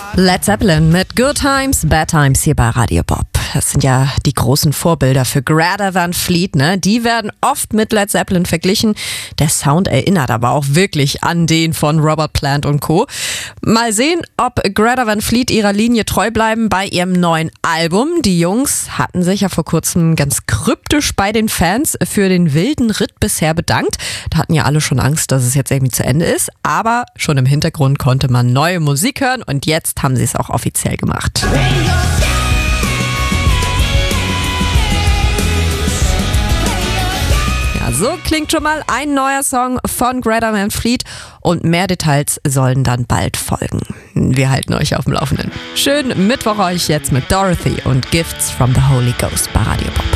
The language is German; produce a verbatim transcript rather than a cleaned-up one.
Led Zeppelin mit Good Times, Bad Times hier bei Radio Bob. Das sind ja die großen Vorbilder für Greta Van Fleet, ne? Die werden oft mit Led Zeppelin verglichen. Der Sound erinnert aber auch wirklich an den von Robert Plant und Co. Mal sehen, ob Greta Van Fleet ihrer Linie treu bleiben bei ihrem neuen Album. Die Jungs hatten sich ja vor kurzem ganz kryptisch bei den Fans für den wilden Ritt bisher bedankt. Da hatten ja alle schon Angst, dass es jetzt irgendwie zu Ende ist. Aber schon im Hintergrund konnte man neue Musik hören und jetzt haben sie es auch offiziell gemacht. Ja, so klingt schon mal ein neuer Song von Greta Van Fleet und mehr Details sollen dann bald folgen. Wir halten euch auf dem Laufenden. Schönen Mittwoch euch jetzt mit Dorothy und Gifts from the Holy Ghost bei Radio Bob.